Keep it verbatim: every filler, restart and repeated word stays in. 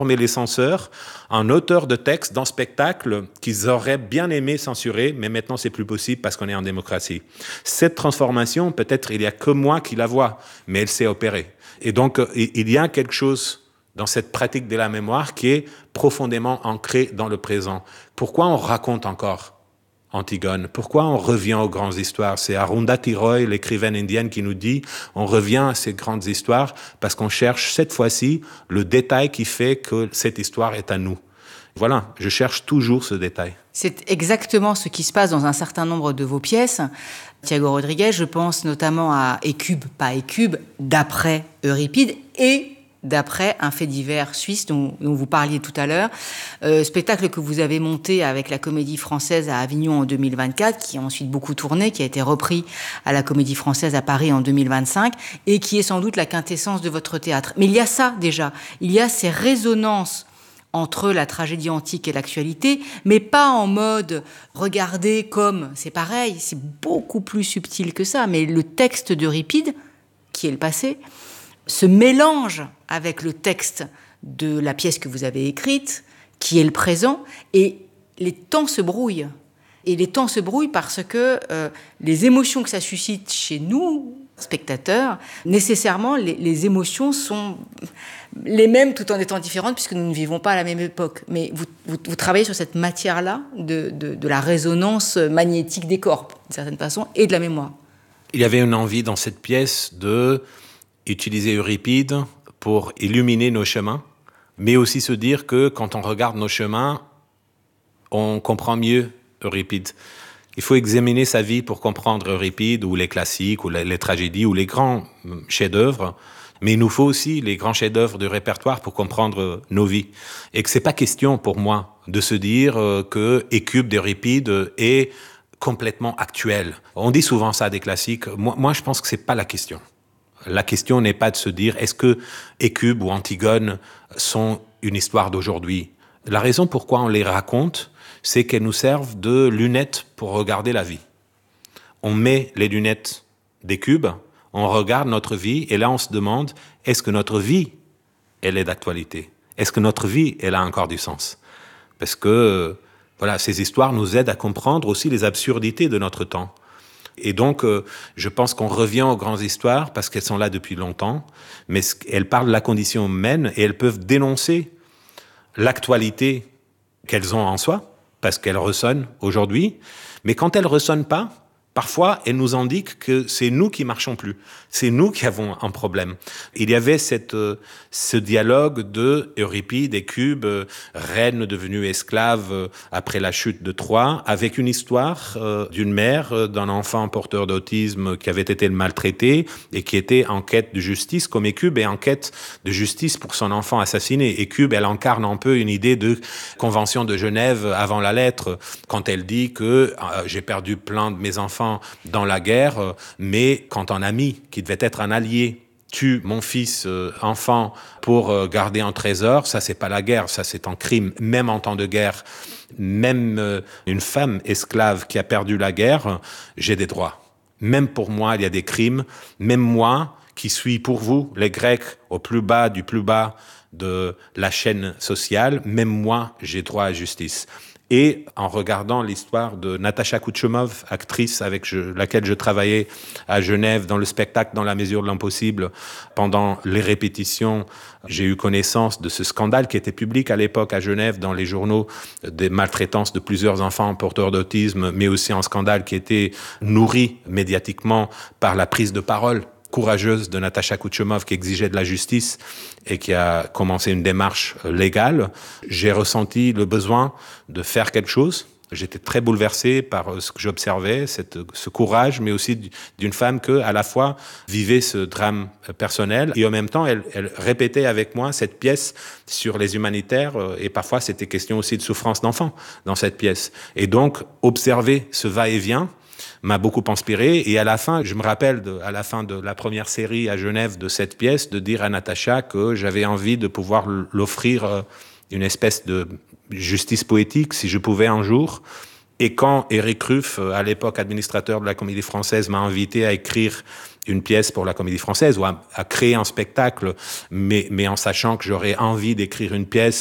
Mais les censeurs, un auteur de texte dans spectacle qu'ils auraient bien aimé censurer, mais maintenant c'est plus possible parce qu'on est en démocratie. Cette transformation, peut-être il n'y a que moi qui la vois, mais elle s'est opérée. Et donc il y a quelque chose dans cette pratique de la mémoire qui est profondément ancrée dans le présent. Pourquoi on raconte encore Antigone? Pourquoi on revient aux grandes histoires? C'est Arundhati Roy, l'écrivaine indienne, qui nous dit on revient à ces grandes histoires parce qu'on cherche cette fois-ci le détail qui fait que cette histoire est à nous. Voilà, je cherche toujours ce détail. C'est exactement ce qui se passe dans un certain nombre de vos pièces. Thiago Rodrigues, je pense notamment à Hécube, pas Hécube, d'après Euripide et d'après un fait divers suisse dont, dont vous parliez tout à l'heure. Euh, spectacle que vous avez monté avec la Comédie Française à Avignon en deux mille vingt-quatre, qui a ensuite beaucoup tourné, qui a été repris à la Comédie Française à Paris en deux mille vingt-cinq, et qui est sans doute la quintessence de votre théâtre. Mais il y a ça déjà, il y a ces résonances entre la tragédie antique et l'actualité, mais pas en mode « regardez comme », c'est pareil, c'est beaucoup plus subtil que ça, mais le texte d'Euripide, qui est le passé, se mélange avec le texte de la pièce que vous avez écrite, qui est le présent, et les temps se brouillent. Et les temps se brouillent parce que euh, les émotions que ça suscite chez nous, spectateurs, nécessairement, les, les émotions sont les mêmes tout en étant différentes, puisque nous ne vivons pas à la même époque. Mais vous, vous, vous travaillez sur cette matière-là de, de, de la résonance magnétique des corps, d'une certaine façon, et de la mémoire. Il y avait une envie dans cette pièce de utiliser Euripide pour illuminer nos chemins, mais aussi se dire que quand on regarde nos chemins, on comprend mieux Euripide. Il faut examiner sa vie pour comprendre Euripide, ou les classiques, ou les, les tragédies, ou les grands chefs-d'œuvre, mais il nous faut aussi les grands chefs-d'œuvre du répertoire pour comprendre nos vies. Et que c'est pas question pour moi de se dire que Hécube d'Euripide est complètement actuel. On dit souvent ça des classiques. Moi, moi je pense que c'est pas la question. La question n'est pas de se dire est-ce que Hécube ou Antigone sont une histoire d'aujourd'hui. La raison pourquoi on les raconte, c'est qu'elles nous servent de lunettes pour regarder la vie. On met les lunettes d'Hécube, on regarde notre vie et là on se demande est-ce que notre vie, elle est d'actualité? Est-ce que notre vie, elle a encore du sens? Parce que voilà, ces histoires nous aident à comprendre aussi les absurdités de notre temps. Et donc, euh, je pense qu'on revient aux grandes histoires parce qu'elles sont là depuis longtemps, mais elles parlent de la condition humaine et elles peuvent dénoncer l'actualité qu'elles ont en soi, parce qu'elles ressonnent aujourd'hui. Mais quand elles ne ressonnent pas, parfois, elles nous indiquent que c'est nous qui marchons plus. C'est nous qui avons un problème. Il y avait cette, euh, ce dialogue de Euripide, Hécube, euh, reine devenue esclave euh, après la chute de Troie, avec une histoire euh, d'une mère, euh, d'un enfant porteur d'autisme qui avait été maltraité et qui était en quête de justice, comme Hécube est en quête de justice pour son enfant assassiné. Hécube, elle incarne un peu une idée de Convention de Genève avant la lettre, quand elle dit que euh, j'ai perdu plein de mes enfants dans la guerre, mais quand un ami qui devait être un allié tue mon fils euh, enfant pour euh, garder un trésor, ça c'est pas la guerre, ça c'est un crime. Même en temps de guerre, même euh, une femme esclave qui a perdu la guerre, j'ai des droits. Même pour moi, il y a des crimes. Même moi, qui suis pour vous, les Grecs, au plus bas du plus bas de la chaîne sociale, même moi, j'ai droit à justice. Et en regardant l'histoire de Natacha Kouchomov, actrice avec je, laquelle je travaillais à Genève dans le spectacle Dans la mesure de l'impossible, pendant les répétitions, j'ai eu connaissance de ce scandale qui était public à l'époque à Genève dans les journaux, des maltraitances de plusieurs enfants porteurs d'autisme, mais aussi un scandale qui était nourri médiatiquement par la prise de parole courageuse de Natacha Kouchomov qui exigeait de la justice et qui a commencé une démarche légale. J'ai ressenti le besoin de faire quelque chose. J'étais très bouleversé par ce que j'observais, cette, ce courage, mais aussi d'une femme qui, à la fois, vivait ce drame personnel et en même temps, elle, elle répétait avec moi cette pièce sur les humanitaires et parfois, c'était question aussi de souffrance d'enfants dans cette pièce. Et donc, observer ce va-et-vient m'a beaucoup inspiré. Et à la fin, je me rappelle, de, à la fin de la première série à Genève de cette pièce, de dire à Natacha que j'avais envie de pouvoir l'offrir une espèce de justice poétique, si je pouvais un jour. Et quand Éric Ruff, à l'époque administrateur de la Comédie Française, m'a invité à écrire une pièce pour la Comédie Française ou à, à créer un spectacle, mais, mais en sachant que j'aurais envie d'écrire une pièce